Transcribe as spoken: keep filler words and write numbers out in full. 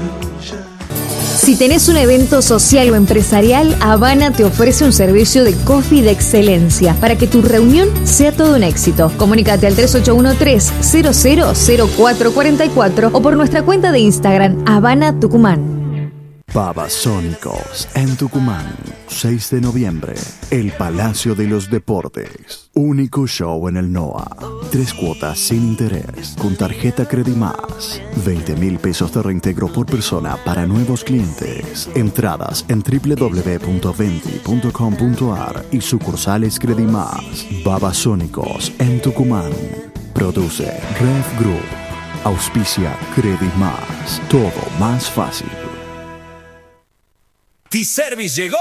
Si tenés un evento social o empresarial, Habana te ofrece un servicio de coffee de excelencia para que tu reunión sea todo un éxito. Comunícate al tres ocho uno tres, cero cero cero cuatro cuatro cuatro o por nuestra cuenta de Instagram, Habana Tucumán. Babasónicos en Tucumán, seis de noviembre, el Palacio de los Deportes. Único show en el N O A. Tres cuotas sin interés, con tarjeta Credimás. veinte mil pesos de reintegro por persona para nuevos clientes. Entradas en doble u doble u doble u punto venti punto com punto ar y sucursales Credimás. Babasónicos en Tucumán. Produce Red Group. Auspicia Credimás. Todo más fácil. T-Service llegó